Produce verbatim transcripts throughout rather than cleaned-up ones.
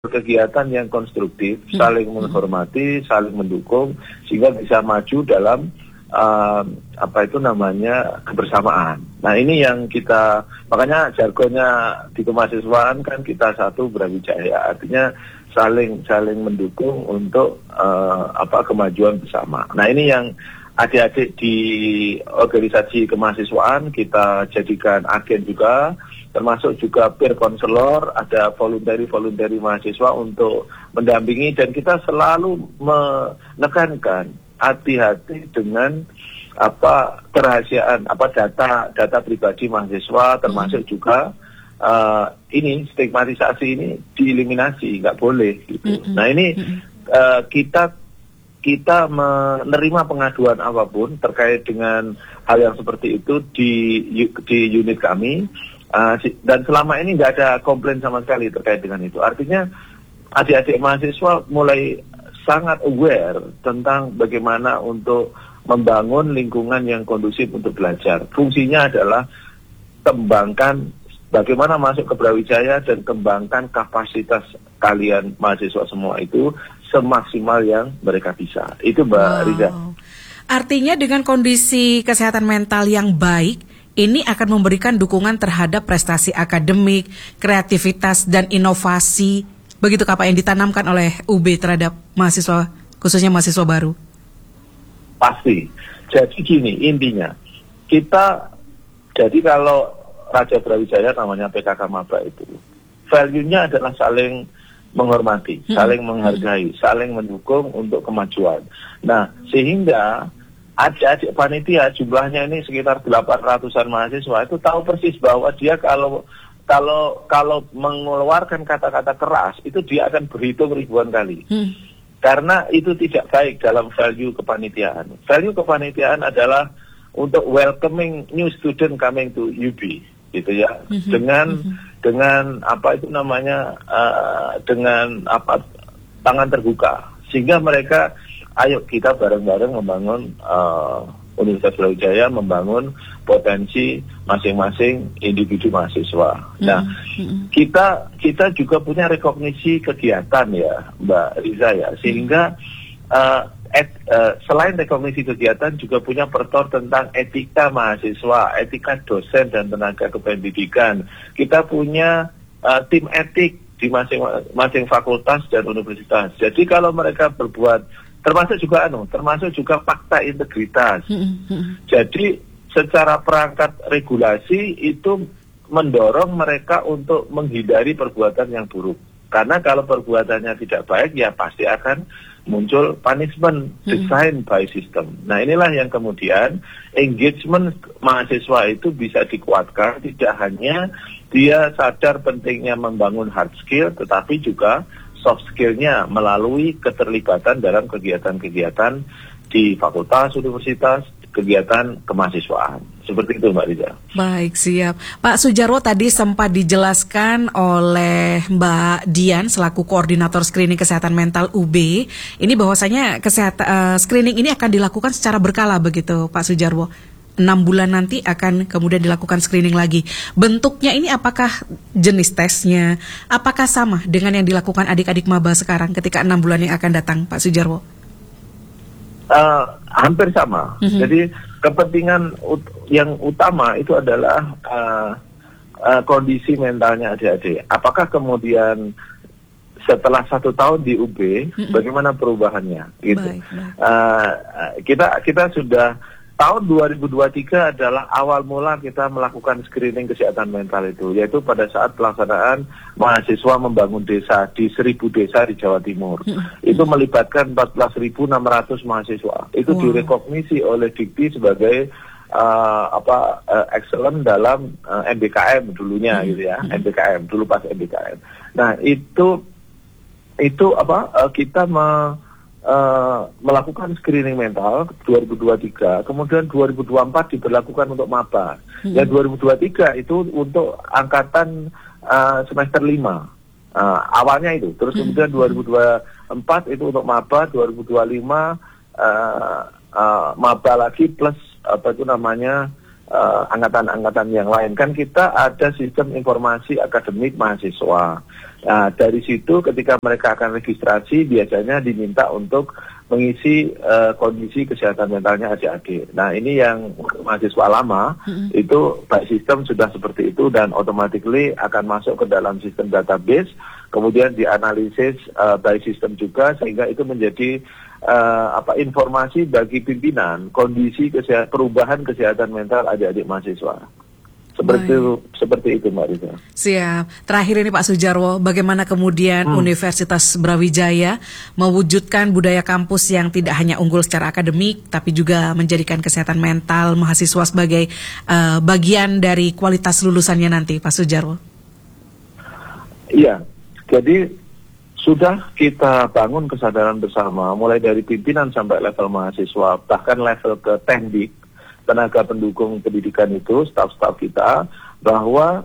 kegiatan yang konstruktif, Hmm. saling menghormati, saling mendukung, sehingga bisa maju dalam uh, apa itu namanya kebersamaan. Nah ini yang kita, makanya jargonnya di kemahasiswaan kan kita satu Brawijaya, artinya saling saling mendukung untuk uh, apa kemajuan bersama. Nah ini yang adik-adik di organisasi kemahasiswaan kita jadikan agen juga, termasuk juga peer counselor, ada voluntary-voluntary mahasiswa untuk mendampingi, dan kita selalu menekankan hati-hati dengan apa kerahasiaan apa data data pribadi mahasiswa, termasuk juga uh, ini stigmatisasi ini dieliminasi, nggak boleh gitu. Mm-hmm. Nah ini uh, kita kita menerima pengaduan apapun terkait dengan hal yang seperti itu di di unit kami. Uh, dan selama ini nggak ada komplain sama sekali terkait dengan itu. Artinya adik-adik mahasiswa mulai sangat aware tentang bagaimana untuk membangun lingkungan yang kondusif untuk belajar. Fungsinya adalah kembangkan bagaimana masuk ke Brawijaya dan kembangkan kapasitas kalian mahasiswa semua itu semaksimal yang mereka bisa. Itu Mbak wow. Riza. Artinya dengan kondisi kesehatan mental yang baik, ini akan memberikan dukungan terhadap prestasi akademik, kreativitas, dan inovasi. Begitukah Pak yang ditanamkan oleh U B terhadap mahasiswa, khususnya mahasiswa baru? Pasti. Jadi gini, intinya, kita, jadi kalau Raja Brawijaya namanya P K K Maba itu, value-nya adalah saling menghormati, hmm. saling menghargai, hmm. saling mendukung untuk kemajuan. Nah, sehingga adik-adik panitia jumlahnya ini sekitar delapan ratusan mahasiswa itu tahu persis bahwa dia kalau kalau kalau mengeluarkan kata-kata keras itu dia akan berhitung ribuan kali. Hmm. Karena itu tidak baik dalam value kepanitiaan. Value kepanitiaan adalah untuk welcoming new student coming to U B, gitu ya. Hmm. Dengan hmm. dengan apa itu namanya uh, dengan apa tangan terbuka, sehingga mereka ayo kita bareng-bareng membangun uh, Universitas Brawijaya, membangun potensi masing-masing individu mahasiswa. Mm-hmm. Nah, kita kita juga punya rekognisi kegiatan ya, Mbak Riza ya, sehingga uh, et, uh, selain rekognisi kegiatan juga punya pertor tentang etika mahasiswa, etika dosen dan tenaga kependidikan. Kita punya uh, tim etik di masing-masing fakultas dan universitas. Jadi kalau mereka berbuat termasuk juga anu, termasuk juga fakta integritas. Mm-hmm. Jadi secara perangkat regulasi itu mendorong mereka untuk menghindari perbuatan yang buruk. Karena kalau perbuatannya tidak baik, ya pasti akan muncul punishment design by system. Nah inilah yang kemudian engagement mahasiswa itu bisa dikuatkan, tidak hanya dia sadar pentingnya membangun hard skill, tetapi juga soft skill-nya melalui keterlibatan dalam kegiatan-kegiatan di fakultas, universitas, kegiatan kemahasiswaan. Seperti itu Mbak Riza. Baik, siap. Pak Sujarwo, tadi sempat dijelaskan oleh Mbak Dian selaku koordinator screening kesehatan mental U B. Ini bahwasanya kesehatan uh, screening ini akan dilakukan secara berkala begitu Pak Sujarwo. enam bulan nanti akan kemudian dilakukan screening lagi. Bentuknya ini apakah jenis tesnya, apakah sama dengan yang dilakukan adik-adik maba sekarang ketika enam bulan yang akan datang, Pak Sujarwo? Uh, hampir sama. Mm-hmm. Jadi kepentingan ut- yang utama itu adalah uh, uh, kondisi mentalnya adik-adik. Apakah kemudian setelah satu tahun di U B, mm-hmm. bagaimana perubahannya? Gitu. Baik, baik. Uh, kita kita sudah tahun dua ribu dua puluh tiga adalah awal mula kita melakukan screening kesehatan mental itu, yaitu pada saat pelaksanaan mahasiswa membangun desa di seribu desa di Jawa Timur. Hmm. Itu melibatkan empat belas ribu enam ratus mahasiswa. Itu wow. direkognisi oleh Dikti sebagai uh, apa uh, excellent dalam uh, M B K M dulunya hmm. gitu ya, hmm. M B K M dulu pas M B K M. Nah itu itu apa uh, kita me Uh, melakukan screening mental dua ribu dua puluh tiga, kemudian dua ribu dua puluh empat diberlakukan untuk maba. Hmm. Dan dua ribu dua puluh tiga itu untuk angkatan uh, semester lima. Uh, awalnya itu. Terus hmm. kemudian dua ribu dua puluh empat itu untuk maba, dua ribu dua puluh lima uh, uh, maba lagi plus apa itu namanya uh, angkatan-angkatan yang lain. Kan kita ada sistem informasi akademik mahasiswa. Nah, dari situ ketika mereka akan registrasi biasanya diminta untuk mengisi uh, kondisi kesehatan mentalnya adik-adik. Nah, ini yang mahasiswa lama mm-hmm. itu by system sudah seperti itu dan automatically akan masuk ke dalam sistem database, kemudian dianalisis uh, by system juga sehingga itu menjadi uh, apa informasi bagi pimpinan kondisi kesehatan, perubahan kesehatan mental adik-adik mahasiswa. Seperti itu, seperti itu Mbak Risa. Siap. Terakhir ini Pak Soejarwo, bagaimana kemudian hmm. Universitas Brawijaya mewujudkan budaya kampus yang tidak hanya unggul secara akademik, tapi juga menjadikan kesehatan mental mahasiswa sebagai uh, bagian dari kualitas lulusannya nanti, Pak Soejarwo? Iya, jadi sudah kita bangun kesadaran bersama, mulai dari pimpinan sampai level mahasiswa, bahkan level ke teknik, tenaga pendukung pendidikan itu, staf-staf kita, bahwa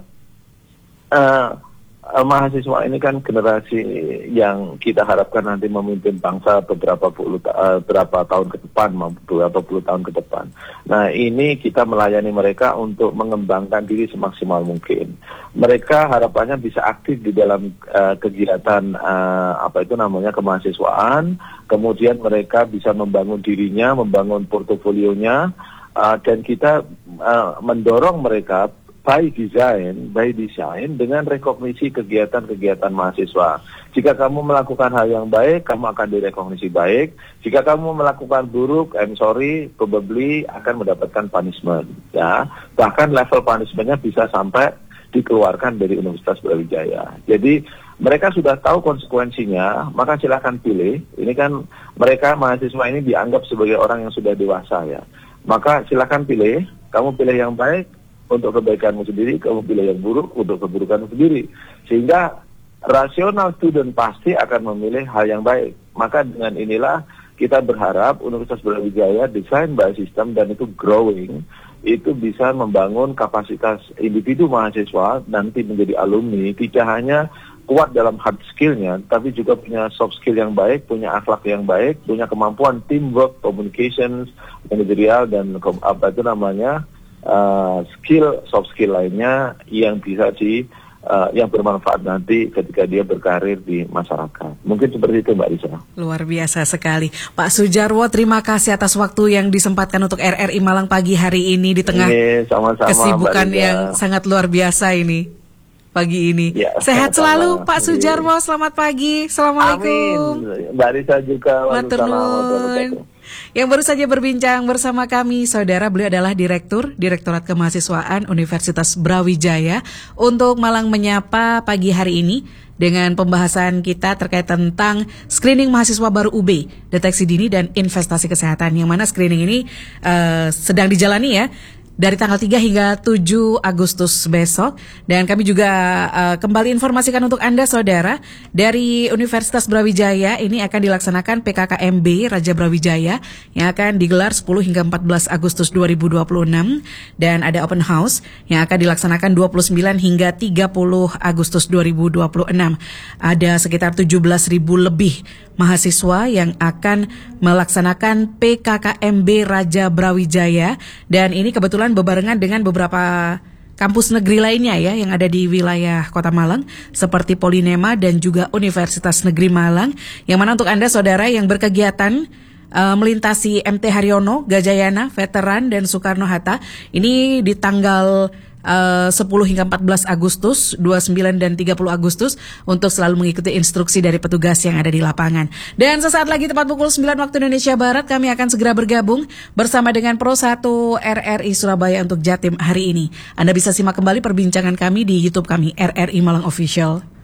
uh, uh, mahasiswa ini kan generasi yang kita harapkan nanti memimpin bangsa beberapa puluh uh, berapa tahun ke depan, beberapa puluh tahun ke depan. Nah, ini kita melayani mereka untuk mengembangkan diri semaksimal mungkin. Mereka harapannya bisa aktif di dalam uh, kegiatan uh, apa itu namanya kemahasiswaan, kemudian mereka bisa membangun dirinya, membangun portofolionya. Uh, dan kita uh, mendorong mereka by design, by design dengan rekognisi kegiatan-kegiatan mahasiswa. Jika kamu melakukan hal yang baik, kamu akan direkognisi baik. Jika kamu melakukan buruk, I'm sorry, probably akan mendapatkan punishment. Ya, bahkan level punishmentnya bisa sampai dikeluarkan dari Universitas Brawijaya. Jadi mereka sudah tahu konsekuensinya, maka silakan pilih. Ini kan mereka mahasiswa ini dianggap sebagai orang yang sudah dewasa ya. Maka silakan pilih, kamu pilih yang baik untuk kebaikanmu sendiri, kamu pilih yang buruk untuk keburukanmu sendiri. Sehingga rasional student pasti akan memilih hal yang baik. Maka dengan inilah kita berharap Universitas Brawijaya design by system dan itu growing, itu bisa membangun kapasitas individu mahasiswa nanti menjadi alumni, tidak hanya kuat dalam hard skill-nya, tapi juga punya soft skill yang baik, punya akhlak yang baik, punya kemampuan teamwork, communications, manajerial, dan apa itu namanya uh, skill, soft skill lainnya yang bisa di uh, yang bermanfaat nanti ketika dia berkarir di masyarakat. Mungkin seperti itu Mbak Risa. Luar biasa sekali. Pak Soejarwo, terima kasih atas waktu yang disempatkan untuk R R I Malang pagi hari ini di tengah ini, sama-sama, kesibukan yang sangat luar biasa ini. Pagi ini. Ya, sehat selalu Pak Soejarwo, selamat pagi. Assalamualaikum. Amin. Mbak Risa juga. Matur nuwun. Yang baru saja berbincang bersama kami, saudara, beliau adalah Direktur Direktorat Kemahasiswaan Universitas Brawijaya untuk Malang Menyapa pagi hari ini dengan pembahasan kita terkait tentang screening mahasiswa baru U B, deteksi dini dan investasi kesehatan, yang mana screening ini uh, sedang dijalani ya, dari tanggal tiga hingga tujuh Agustus besok. Dan kami juga uh, kembali informasikan untuk Anda saudara, dari Universitas Brawijaya ini akan dilaksanakan P K K M B Raja Brawijaya yang akan digelar sepuluh hingga empat belas Agustus dua ribu dua puluh enam, dan ada open house yang akan dilaksanakan dua puluh sembilan hingga tiga puluh Agustus dua ribu dua puluh enam. Ada sekitar tujuh belas ribu lebih mahasiswa yang akan melaksanakan P K K M B Raja Brawijaya, dan ini kebetulan bebarengan dengan beberapa kampus negeri lainnya ya yang ada di wilayah Kota Malang seperti Polinema dan juga Universitas Negeri Malang, yang mana untuk Anda saudara yang berkegiatan uh, melintasi M T Haryono, Gajayana, Veteran dan Soekarno-Hatta ini di tanggal Uh, sepuluh hingga empat belas Agustus, dua puluh sembilan dan tiga puluh Agustus untuk selalu mengikuti instruksi dari petugas yang ada di lapangan. Dan sesaat lagi tepat pukul sembilan waktu Indonesia Barat kami akan segera bergabung bersama dengan Pro satu R R I Surabaya untuk Jatim hari ini. Anda bisa simak kembali perbincangan kami di YouTube kami R R I Malang Official.